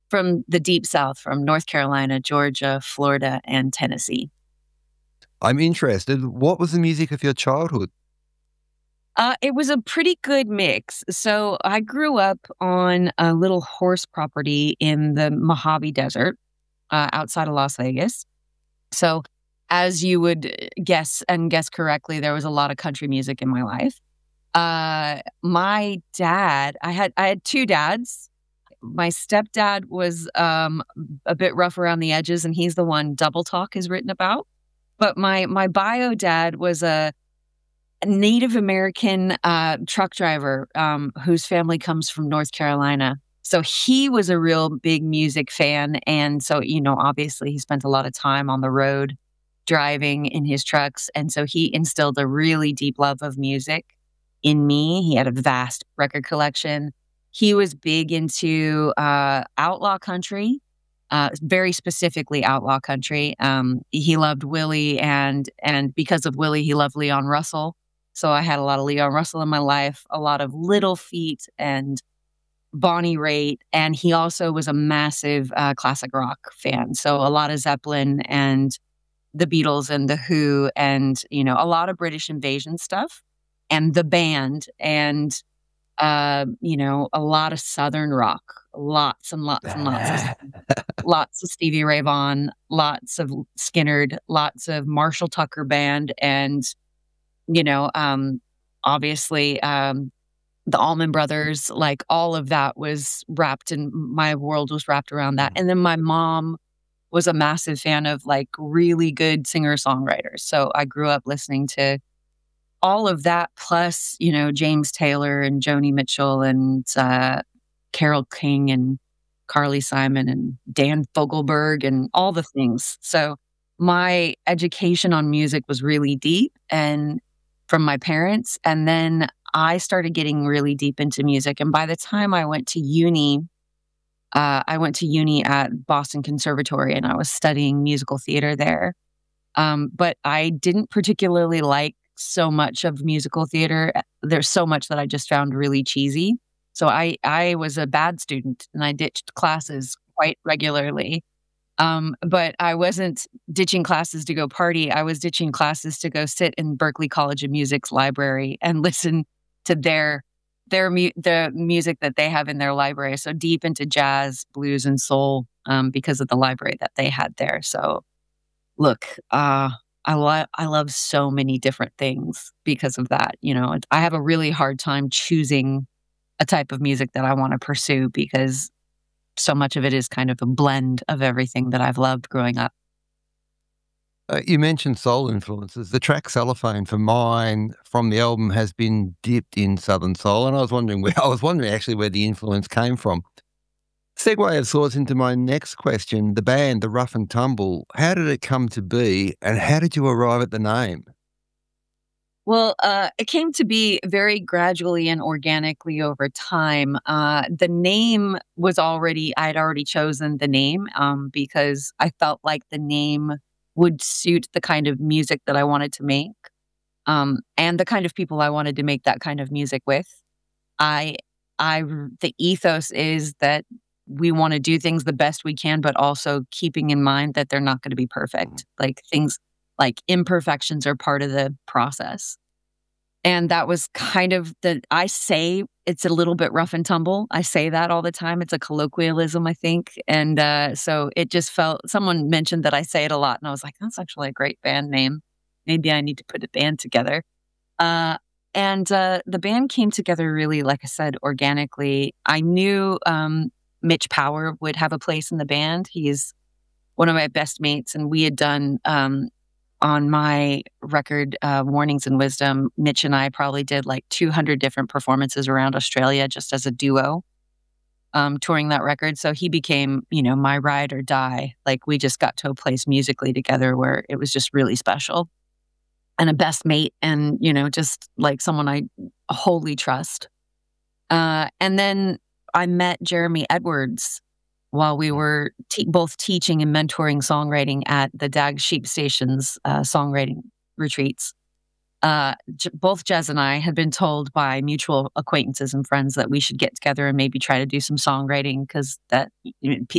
from the deep South, from North Carolina, Georgia, Florida, and Tennessee. I'm interested. What was the music of your childhood? It was a pretty good mix. So I grew up on a little horse property in the Mojave Desert, outside of Las Vegas. So, as you would guess and guess correctly, there was a lot of country music in my life. My dad, I had two dads. My stepdad was a bit rough around the edges, and he's the one Double Talk is written about. But my bio dad was a Native American truck driver whose family comes from North Carolina. So he was a real big music fan. And so, obviously he spent a lot of time on the road driving in his trucks. And so he instilled a really deep love of music in me. He had a vast record collection. He was big into outlaw country, very specifically outlaw country. He loved Willie, and because of Willie, he loved Leon Russell. So I had a lot of Leon Russell in my life, a lot of Little Feat and Bonnie Raitt, and he also was a massive classic rock fan. So a lot of Zeppelin and the Beatles and the Who, and a lot of British Invasion stuff, and the band, and a lot of Southern rock, lots and lots and lots of Stevie Ray Vaughan, lots of Skynyrd, lots of Marshall Tucker Band, and obviously, the Allman Brothers, like all of that was wrapped in my world was wrapped around that. And then my mom was a massive fan of like really good singer-songwriters. So I grew up listening to all of that, plus, James Taylor and Joni Mitchell and Carole King and Carly Simon and Dan Fogelberg and all the things. So my education on music was really deep and from my parents. And then I started getting really deep into music. And by the time I went to uni at Boston Conservatory, and I was studying musical theater there. But I didn't particularly like so much of musical theater. There's so much that I just found really cheesy. So I was a bad student and I ditched classes quite regularly. But I wasn't ditching classes to go party. I was ditching classes to go sit in Berklee College of Music's library and listen to the music that they have in their library. So deep into jazz, blues, and soul, because of the library that they had there. So look, I love so many different things because of that. I have a really hard time choosing a type of music that I want to pursue because so much of it is kind of a blend of everything that I've loved growing up. You mentioned soul influences. The track Cellophane for mine from the album has been dipped in Southern soul, and I was wondering actually where the influence came from. Segue of sorts into my next question. The band, the Rough and Tumble, how did it come to be, and how did you arrive at the name? Well, it came to be very gradually and organically over time. The name was I'd already chosen the name because I felt like the name would suit the kind of music that I wanted to make, and the kind of people I wanted to make that kind of music with. The ethos is that we want to do things the best we can, but also keeping in mind that they're not going to be perfect. Like things like imperfections are part of the process. And that was kind of I say it's a little bit rough and tumble. I say that all the time. It's a colloquialism, I think. And so it just someone mentioned that I say it a lot. And I was like, that's actually a great band name. Maybe I need to put a band together. And the band came together really, like I said, organically. I knew Mitch Power would have a place in the band. He's one of my best mates. And we had done on my record, Warnings and Wisdom, Mitch and I probably did like 200 different performances around Australia just as a duo, touring that record. So he became, my ride or die. Like we just got to a place musically together where it was just really special. And a best mate and, just like someone I wholly trust. And then I met Jeremy Edwards while we were both teaching and mentoring songwriting at the Dag Sheep Station's songwriting retreats. Both Jez and I had been told by mutual acquaintances and friends that we should get together and maybe try to do some songwriting because that